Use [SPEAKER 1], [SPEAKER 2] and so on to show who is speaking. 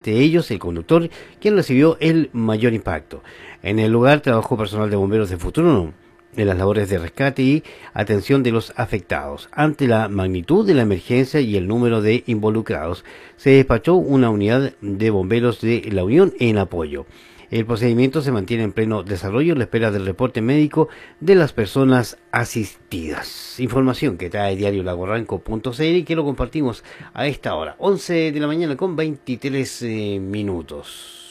[SPEAKER 1] entre ellos el conductor, quien recibió el mayor impacto. En el lugar trabajó personal de bomberos de Futrono en las labores de rescate y atención de los afectados. Ante la magnitud de la emergencia y el número de involucrados, se despachó una unidad de bomberos de La Unión en apoyo. El procedimiento se mantiene en pleno desarrollo en la espera del reporte médico de las personas asistidas. Información que trae diario laguarranco.cl y que lo compartimos a esta hora, 11 de la mañana con 23 minutos.